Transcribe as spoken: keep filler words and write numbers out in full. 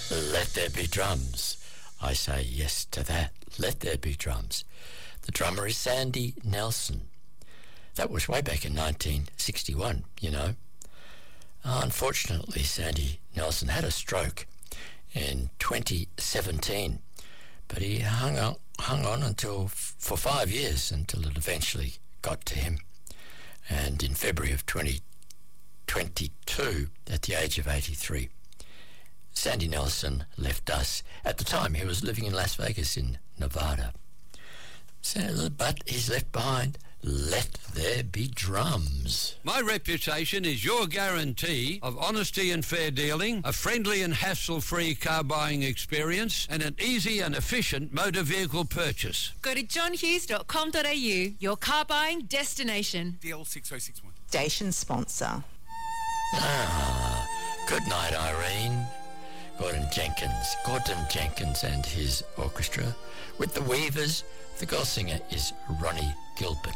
Let there be drums. I say yes to that. Let there be drums. The drummer is Sandy Nelson. That was way back in nineteen sixty-one, you know. Unfortunately, Sandy Nelson had a stroke in twenty seventeen, but he hung on, hung on until for five years until it eventually got to him. And in February of twenty twenty-two, at the age of eighty-three, Sandy Nelson left us. At the time, he was living in Las Vegas in Nevada. So, but he's left behind Let There Be Drums. My reputation is your guarantee of honesty and fair dealing, a friendly and hassle-free car buying experience, and an easy and efficient motor vehicle purchase. Go to john hughes dot com dot a u, your car buying destination. D L six oh six one. Station sponsor. Ah, good night, Irene. Gordon Jenkins, Gordon Jenkins and his orchestra. With the Weavers, the girl singer is Ronnie Gilbert.